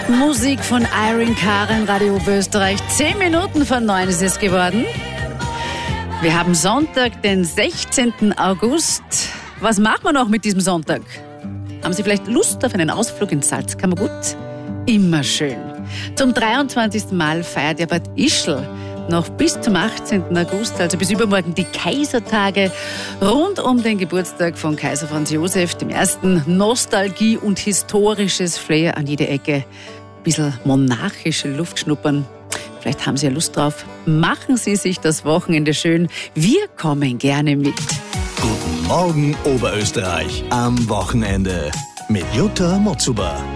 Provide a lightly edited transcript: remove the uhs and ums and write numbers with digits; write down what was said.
Musik von Irene Karen, Radio Österreich. 10 Minuten vor 9 ist es geworden. Wir haben Sonntag, den 16. August. Was machen wir noch mit diesem Sonntag? Haben Sie vielleicht Lust auf einen Ausflug ins Salzkammergut? Immer schön. Zum 23. Mal feiert ja Bad Ischl noch bis zum 18. August, also bis übermorgen, die Kaisertage rund um den Geburtstag von Kaiser Franz Josef I. Nostalgie und historisches Flair an jeder Ecke. Ein bisschen monarchische Luft schnuppern. Vielleicht haben Sie ja Lust drauf. Machen Sie sich das Wochenende schön. Wir kommen gerne mit. Guten Morgen Oberösterreich am Wochenende mit Jutta Motzuber.